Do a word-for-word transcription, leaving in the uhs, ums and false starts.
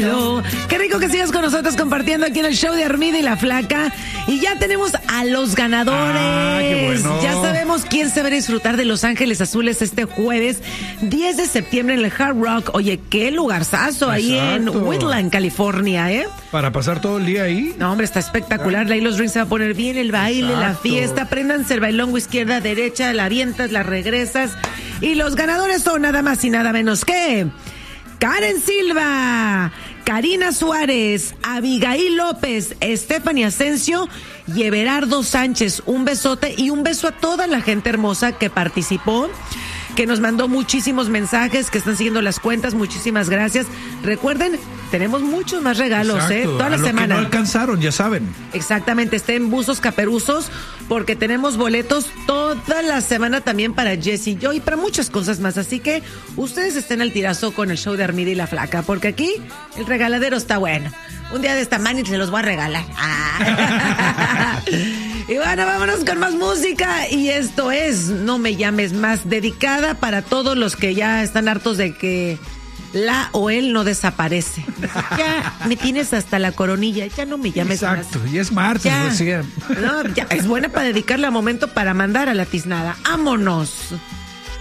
Hello. Qué rico que sigas con nosotros compartiendo aquí en el show de Armida y la Flaca. Y ya tenemos a los ganadores. Ah, qué bueno. Ya sabemos quién se va a disfrutar de Los Ángeles Azules este jueves diez de septiembre en el Hard Rock. Oye, qué lugarzazo ahí en Exacto. Woodland, California, ¿eh? Para pasar todo el día ahí. No, hombre, está espectacular. Ahí los drinks se va a poner bien, el baile, Exacto. la fiesta. Préndanse el bailongo izquierda, derecha, la avientas, la regresas. Y los ganadores son nada más y nada menos que Karen Silva, Karina Suárez, Abigail López, Stephanie Asensio y Everardo Sánchez. Un besote y un beso a toda la gente hermosa que participó, que nos mandó muchísimos mensajes, que están siguiendo las cuentas. Muchísimas gracias. Recuerden, tenemos muchos más regalos, Exacto. ¿eh? Toda la a lo semana. Que no alcanzaron, ya saben. Exactamente, estén buzos caperuzos, porque tenemos boletos toda la semana también para Jessy Joy y para muchas cosas más. Así que ustedes estén al tirazo con el show de Armida y la Flaca, porque aquí el regaladero está bueno. Un día de esta manita se los voy a regalar. Ah. Y bueno, vámonos con más música. Y esto es No Me Llames Más, dedicada para todos los que ya están hartos de que la o él no desaparece. Ya me tienes hasta la coronilla, ya no me llames Exacto, más. y es martes, Ya. decían. No, ya, es buena para dedicarle a momento para mandar a la tiznada. ¡Vámonos!